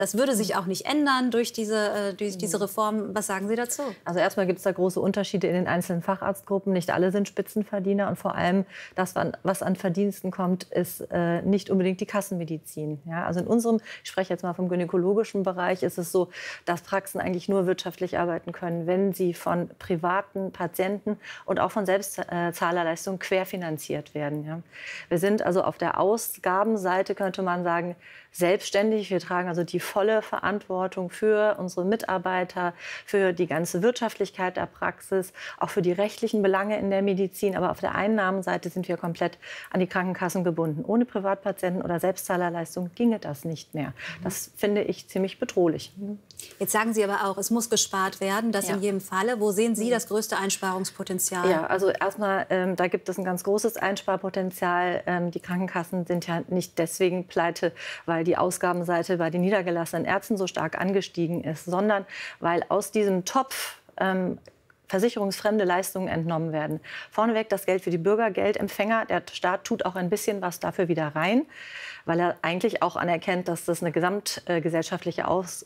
Das würde sich auch nicht ändern durch diese Reform. Was sagen Sie dazu? Also erstmal gibt es da große Unterschiede in den einzelnen Facharztgruppen. Nicht alle sind Spitzenverdiener. Und vor allem, das, was an Verdiensten kommt, ist nicht unbedingt die Kassenmedizin. Ja, also in unserem, ich spreche jetzt mal vom gynäkologischen Bereich, ist es so, dass Praxen eigentlich nur wirtschaftlich arbeiten können, wenn sie von privaten Patienten und auch von Selbstzahlerleistungen querfinanziert werden. Ja. Wir sind also auf der Ausgabenseite, könnte man sagen, selbstständig. Wir tragen also die volle Verantwortung für unsere Mitarbeiter, für die ganze Wirtschaftlichkeit der Praxis, auch für die rechtlichen Belange in der Medizin. Aber auf der Einnahmenseite sind wir komplett an die Krankenkassen gebunden. Ohne Privatpatienten oder Selbstzahlerleistung ginge das nicht mehr. Das finde ich ziemlich bedrohlich. Jetzt sagen Sie aber auch, es muss gespart werden, das in jedem Falle. Wo sehen Sie das größte Einsparungspotenzial? Ja, also erstmal, da gibt es ein ganz großes Einsparpotenzial. Die Krankenkassen sind ja nicht deswegen pleite, weil die Ausgabenseite bei den niedergelassenen Ärzten so stark angestiegen ist, sondern weil aus diesem Topf versicherungsfremde Leistungen entnommen werden. Vorneweg das Geld für die Bürgergeldempfänger. Der Staat tut auch ein bisschen was dafür wieder rein, weil er eigentlich auch anerkennt, dass das eine gesamtgesellschaftliche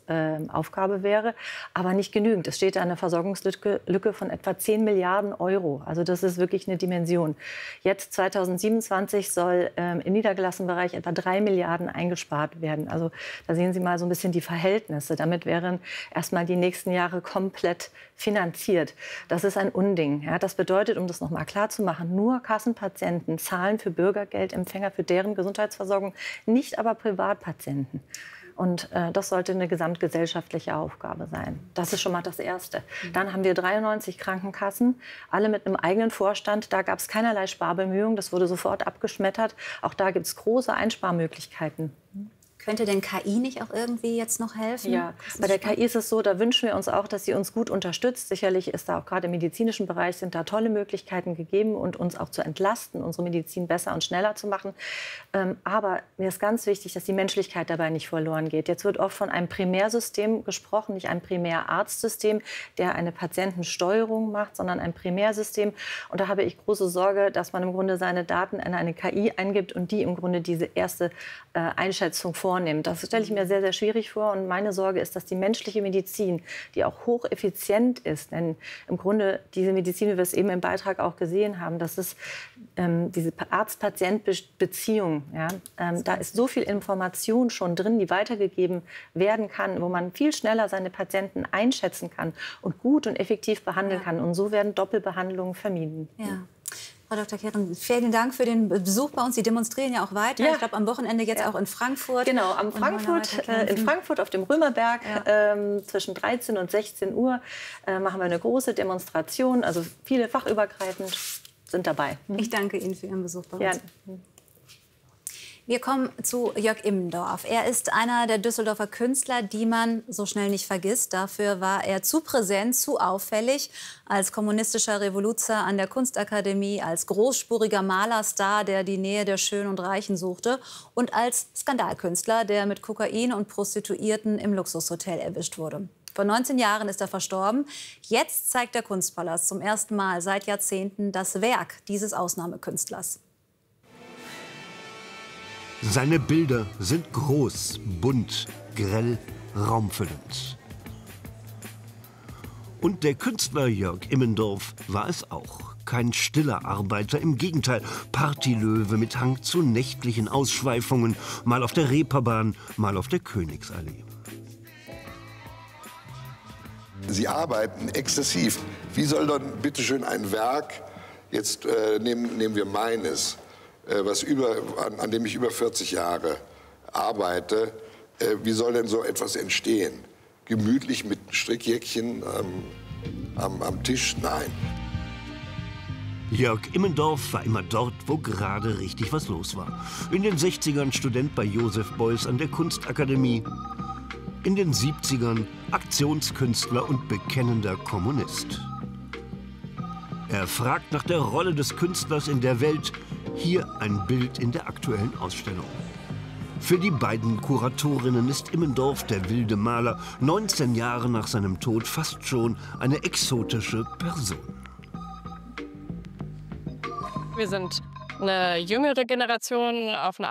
Aufgabe wäre, aber nicht genügend. Es steht da eine Versorgungslücke von etwa 10 Milliarden Euro. Also das ist wirklich eine Dimension. Jetzt 2027 soll im niedergelassenen Bereich etwa 3 Milliarden eingespart werden. Also da sehen Sie mal so ein bisschen die Verhältnisse. Damit wären erstmal die nächsten Jahre komplett finanziert. Das ist ein Unding. Ja, das bedeutet, um das noch mal klar zu machen, nur Kassenpatienten zahlen für Bürgergeldempfänger, für deren Gesundheitsversorgung, nicht aber Privatpatienten. Und das sollte eine gesamtgesellschaftliche Aufgabe sein. Das ist schon mal das Erste. Dann haben wir 93 Krankenkassen, alle mit einem eigenen Vorstand. Da gab es keinerlei Sparbemühungen. Das wurde sofort abgeschmettert. Auch da gibt es große Einsparmöglichkeiten. Könnte denn KI nicht auch irgendwie jetzt noch helfen? Ja, bei der KI ist es so, da wünschen wir uns auch, dass sie uns gut unterstützt. Sicherlich ist da auch gerade im medizinischen Bereich sind da tolle Möglichkeiten gegeben und uns auch zu entlasten, unsere Medizin besser und schneller zu machen. Aber mir ist ganz wichtig, dass die Menschlichkeit dabei nicht verloren geht. Jetzt wird oft von einem Primärsystem gesprochen, nicht einem Primärarztsystem, der eine Patientensteuerung macht, sondern ein Primärsystem. Und da habe ich große Sorge, dass man im Grunde seine Daten in eine KI eingibt und die im Grunde diese erste Einschätzung vornimmt. Das stelle ich mir sehr, sehr schwierig vor. Und meine Sorge ist, dass die menschliche Medizin, die auch hocheffizient ist, denn im Grunde diese Medizin, wie wir es eben im Beitrag auch gesehen haben, das ist diese Arzt-Patient-Beziehung. Ja, da ist so viel Information schon drin, die weitergegeben werden kann, wo man viel schneller seine Patienten einschätzen kann und gut und effektiv behandeln kann. Und so werden Doppelbehandlungen vermieden. Ja. Frau Dr. Kehren, vielen Dank für den Besuch bei uns. Sie demonstrieren ja auch weiter. Ja. Ich glaube, am Wochenende jetzt auch in Frankfurt. Genau, in Frankfurt auf dem Römerberg zwischen 13 und 16 Uhr machen wir eine große Demonstration. Also viele fachübergreifend sind dabei. Ich danke Ihnen für Ihren Besuch bei uns. Ja. Wir kommen zu Jörg Immendorf. Er ist einer der Düsseldorfer Künstler, die man so schnell nicht vergisst. Dafür war er zu präsent, zu auffällig. Als kommunistischer Revoluzer an der Kunstakademie, als großspuriger Malerstar, der die Nähe der Schönen und Reichen suchte. Und als Skandalkünstler, der mit Kokain und Prostituierten im Luxushotel erwischt wurde. Vor 19 Jahren ist er verstorben. Jetzt zeigt der Kunstpalast zum ersten Mal seit Jahrzehnten das Werk dieses Ausnahmekünstlers. Seine Bilder sind groß, bunt, grell, raumfüllend. Und der Künstler Jörg Immendorf war es auch. Kein stiller Arbeiter, im Gegenteil, Partylöwe mit Hang zu nächtlichen Ausschweifungen, mal auf der Reeperbahn, mal auf der Königsallee. Sie arbeiten exzessiv. Wie soll dann bitteschön ein Werk, jetzt nehmen wir meines, an dem ich über 40 Jahre arbeite, wie soll denn so etwas entstehen? Gemütlich mit Strickjäckchen am Tisch? Nein. Jörg Immendorf war immer dort, wo gerade richtig was los war. In den 60ern Student bei Josef Beuys an der Kunstakademie. In den 70ern Aktionskünstler und bekennender Kommunist. Er fragt nach der Rolle des Künstlers in der Welt. Hier ein Bild in der aktuellen Ausstellung. Für die beiden Kuratorinnen ist Immendorf, der wilde Maler, 19 Jahre nach seinem Tod fast schon eine exotische Person. Wir sind eine jüngere Generation auf eine